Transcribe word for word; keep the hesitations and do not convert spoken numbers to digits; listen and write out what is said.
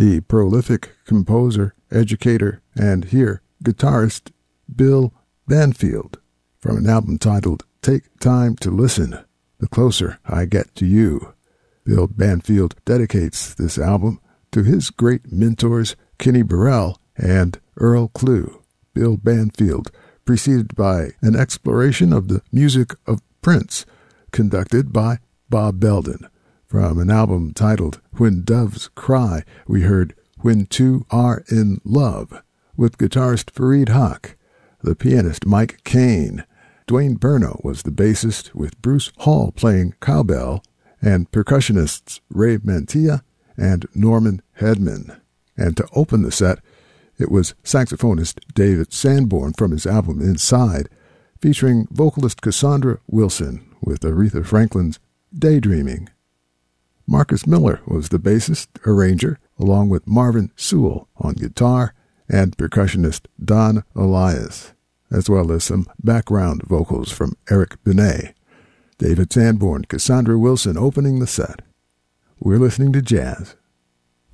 the prolific composer, educator, and here guitarist Bill Banfield from an album titled Take Time to Listen, The Closer I Get to You. Bill Banfield dedicates this album to his great mentors Kenny Burrell and Earl Klugh. Bill Banfield, preceded by an exploration of the music of Prince, conducted by Bob Belden. From an album titled When Doves Cry, we heard When Two Are in Love, with guitarist Fareed Haque, the pianist Mike Kane. Dwayne Burno was the bassist, with Bruce Hall playing cowbell, and percussionists Ray Mantilla and Norman Hedman. And to open the set, it was saxophonist David Sanborn from his album Inside, featuring vocalist Cassandra Wilson with Aretha Franklin's Daydreaming. Marcus Miller was the bassist, arranger, along with Marvin Sewell on guitar and percussionist Don Elias, as well as some background vocals from Eric Benet. David Sanborn, Cassandra Wilson opening the set. We're listening to jazz